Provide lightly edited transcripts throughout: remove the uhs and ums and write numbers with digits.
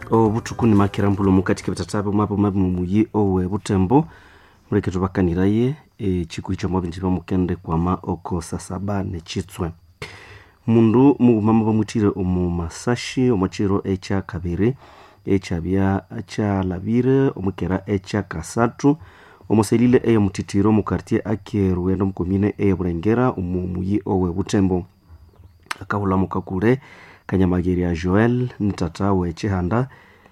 obutukuni makirambulo mukati bitatabe mapo mumuyi owe butembo mureke tubakaniraye chikuicho mabinti bamukende kwama oko sasaba ne chitswe mundu mumama bamutire omu masashi omachiro echa kabiri echabya cha labire omukera echa kasatu omuselile eye mutitiro mu quartier ake ruendo mukomine eye burengera umuyi owe butembo akahula mukakure Kanyamageria Joel nitatawe chihanda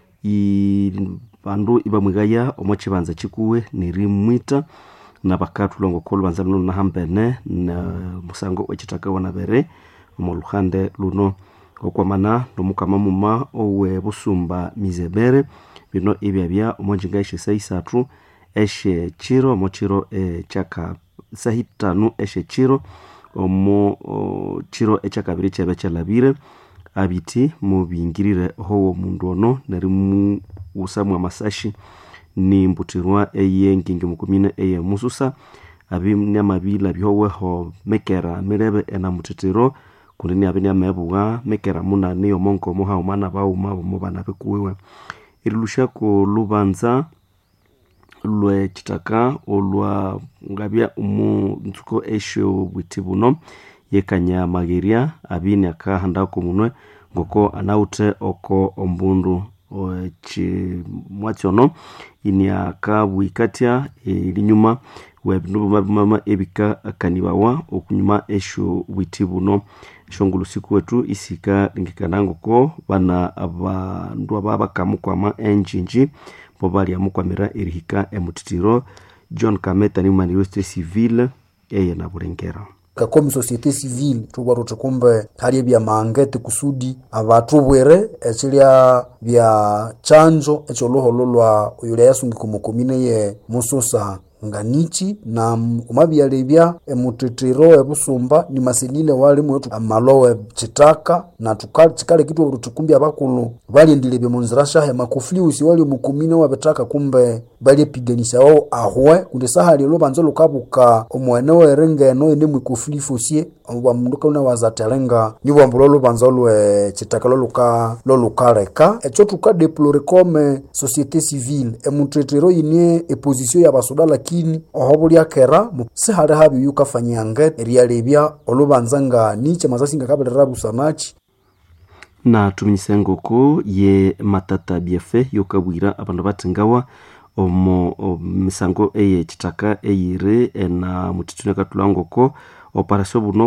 bandu ibamwigaya omochibanza chikuwe nirimwita na bakatu longo kolbanza luno hambene na musango echitaka wanabere mu luhande luno okwamana nomukama muma owe busumba mizebere bino ibyabya omonjinga ishe saisatu eshe chiro mochiro chaka sahitanu eshe chiro omo chiro echakabiri chebe chalabire abiti mu bingirire howo mundu ono nari mu usamwa masashi ni mbutirwa eye ngingi mukumine eye mususa abimnya mabila byowe ho mekera mirebe ena mutitiro kunini abinya mebuwa mekera muna niyo monko muha umana bauma mu bana bekuwe irilusha ko lubanza lwe chitaka olwa ngabya ntuko esho bwitibuno yekanya mageria abini akahanda ko munwe ngoko anaute oko ombundu mwatyono ini akabwikatia ilinyuma webindu mama ebika akanibawa okunyuma esho bwitibuno shongulu siku wetu isika lingikanango ko bana abandu abakamukwama enjinji bobali amukwamira erihika emutitiro John Kameta ni manifeste civile eye na burengera comme société civile tubarote kumbe hali bya mangete kusudi abatubwere echilia bya chanjo echolohololwa uyule yasungi kumukomine ye musosa nganichi na umabyalebya emutitiro ebusumba ni maselile wali mwetu amalowe chitaka na tukale kitu urutukumbi abakulu bali ndilebye munzirasha ya makufliusi wali mukomine wabetaka kumbe bali piganisha wao ahwe kunde sahali lo banzo lukabuka omwene werengeno ene mwikuflifusie wa munduka una wazatelenga nibo ambulolo banzo lwe chitaka lo lukareka echo tukadeplore comme société civile emutitiro yine opposition ya basoda lakini ohobuli akera sehale habi yukafanyanga eriyalebya olubanzanga niche mazasinga kabelera busanachi na tuminyisengo ko ye matata biefe yokabwira abandu batengawa omo misango eye chitaka eyire na mutitune katulango ko operation buno